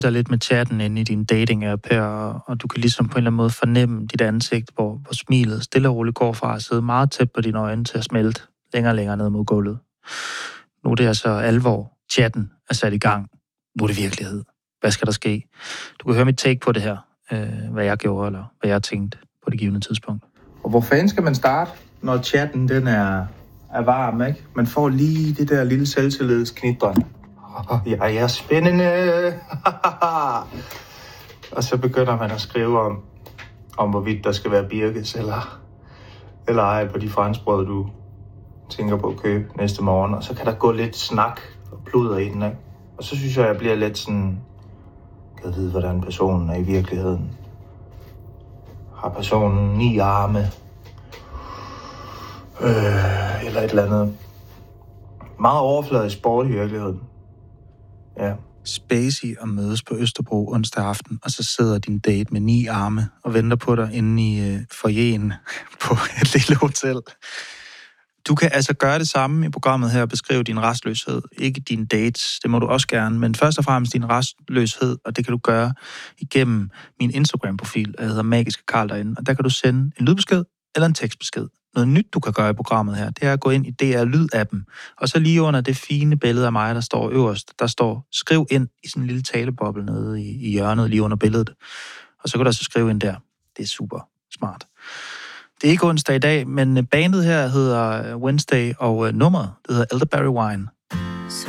Der er lidt med chatten inde i din dating-app her, og du kan ligesom på en eller anden måde fornemme dit ansigt, hvor smilet stille og roligt går fra at sidde meget tæt på dine øjne til at smelte længere og længere ned mod gulvet. Nu er det altså alvor. Chatten er sat i gang. Nu er det virkelighed. Hvad skal der ske? Du kan høre mit take på det her, hvad jeg gjorde, eller hvad jeg tænkte på det givende tidspunkt. Og hvor fanden skal man starte, når chatten den er varm, ikke? Man får lige det der lille selvtillidsknitren. Jeg er spændende. Og så begynder man at skrive om hvorvidt der skal være birkes eller ej på de franskbrød, du tænker på at købe næste morgen. Og så kan der gå lidt snak og pluder i den, ikke? Og så synes jeg bliver lidt sådan, jeg vide, hvordan personen er i virkeligheden. Har personen 9 arme? Eller et eller andet. Meget overfladisk sport i virkeligheden. Ja. Spacey og mødes på Østerbro onsdag aften, og så sidder din date med 9 arme og venter på dig inde i foyeren på et lille hotel. Du kan altså gøre det samme i programmet her og beskrive din rastløshed. Ikke dine dates, det må du også gerne, men først og fremmest din rastløshed, og det kan du gøre igennem min Instagram-profil, der hedder Magiske Karl derinde, og der kan du sende en lydbesked eller en tekstbesked. Noget nyt, du kan gøre i programmet her, det er at gå ind i DR Lyd-appen, og så lige under det fine billede af mig, der står øverst, der står skriv ind i sådan en lille taleboble nede i hjørnet lige under billedet, og så kan du altså skrive ind der. Det er super smart. Det er ikke onsdag i dag, men bandet her hedder Wednesday, og nummeret, det hedder Elderberry Wine.